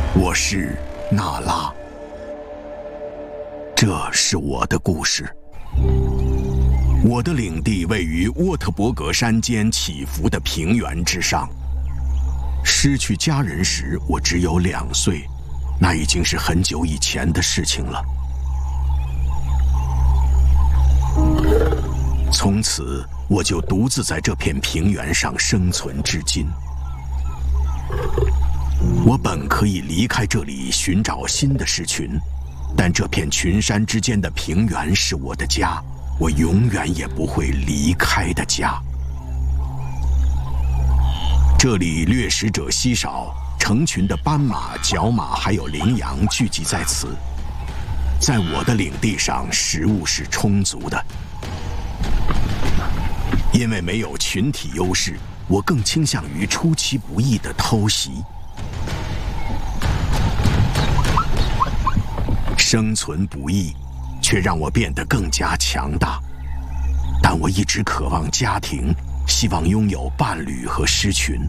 我是娜拉，这是我的故事。我的领地位于沃特伯格山间起伏的平原之上。失去家人时，我只有2岁，那已经是很久以前的事情了。从此，我就独自在这片平原上生存至今。我本可以离开这里寻找新的狮群，但这片群山之间的平原是我的家，我永远也不会离开的家。这里掠食者稀少，成群的斑马、角马还有羚羊聚集在此。在我的领地上，食物是充足的。因为没有群体优势，我更倾向于出其不意的偷袭。生存不易，却让我变得更加强大。但我一直渴望家庭，希望拥有伴侣和狮群。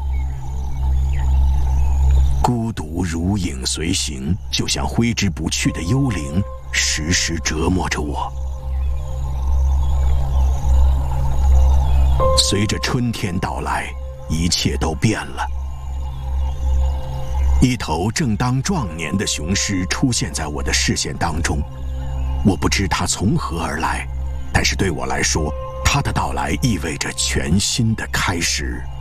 孤独如影随形，就像挥之不去的幽灵，时时折磨着我。随着春天到来，一切都变了。一头正当壮年的雄狮出现在我的视线当中，我不知它从何而来，但是对我来说，它的到来意味着全新的开始。